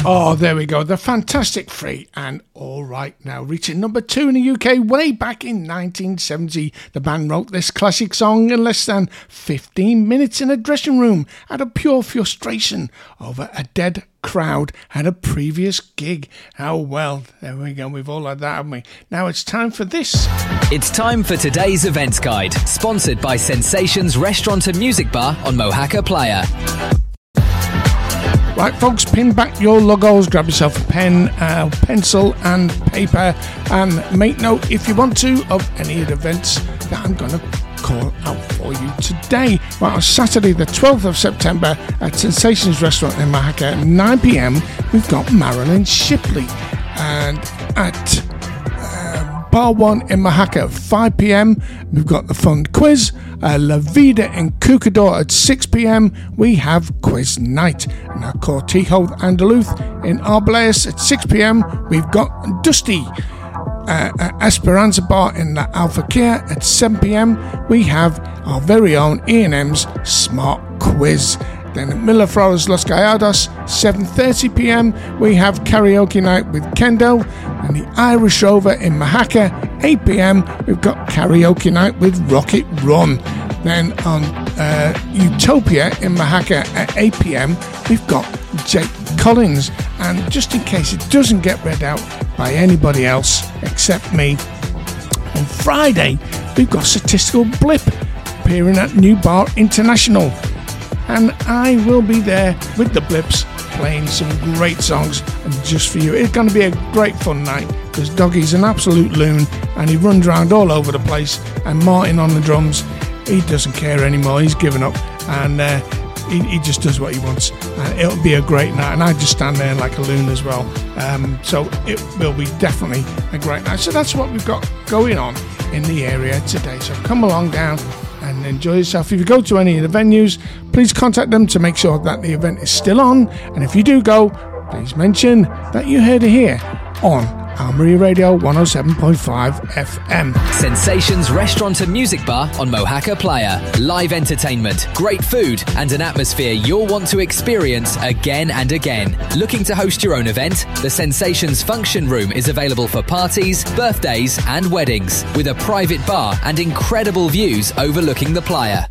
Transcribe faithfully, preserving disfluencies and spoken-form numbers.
Oh, there we go. The Fantastic Free and All Right Now, reaching number two in the U K way back in nineteen seventy. The band wrote this classic song in less than fifteen minutes in a dressing room out of pure frustration over a dead crowd at a previous gig. Oh, well, there we go. We've all had that, haven't we? Now it's time for this. It's time for today's events guide, sponsored by Sensations Restaurant and Music Bar on Mohaca Playa. Right, folks, pin back your logos, grab yourself a pen, uh, pencil and paper, and make note, if you want to, of any of the events that I'm going to call out for you today. Right, on Saturday the twelfth of September at Sensations Restaurant in Mohaca at nine p.m, we've got Marilyn Shipley. And at uh, Bar one in Mohaca at five p.m, we've got the fun quiz. Uh, La Vida in Cucador at six p.m, we have quiz night. And at Cortijo Andaluz in Arbeláez at six p.m, we've got Dusty. Uh, at Esperanza Bar in La Alfaquia at seven p.m, we have our very own E and M's Smart Quiz. Then at Miraflores Los Gallardos, seven thirty p.m, we have karaoke night with Kendo. And the Irish Rover in Mohaca, eight p.m, we've got karaoke night with Rocket Run. Then on uh, Utopia in Mohaca at eight p.m, we've got Jake Collins. And just in case it doesn't get read out by anybody else except me, on Friday, we've got Statistical Blip appearing at New Bar International. And I will be there with the Blips playing some great songs just for you. It's going to be a great fun night because Doggy's an absolute loon and he runs around all over the place, and Martin on the drums, he doesn't care anymore, he's given up, and uh, he, he just does what he wants, and it'll be a great night, and I just stand there like a loon as well. Um, so it will be definitely a great night. So that's what we've got going on in the area today. So come along down and enjoy yourself. If you go to any of the venues, please contact them to make sure that the event is still on. And if you do go, please mention that you heard it here on Almeria Radio one oh seven point five F M. Sensations Restaurant and Music Bar on Mohaca Playa. Live entertainment, great food, and an atmosphere you'll want to experience again and again. Looking to host your own event? The Sensations Function Room is available for parties, birthdays, and weddings, with a private bar and incredible views overlooking the playa.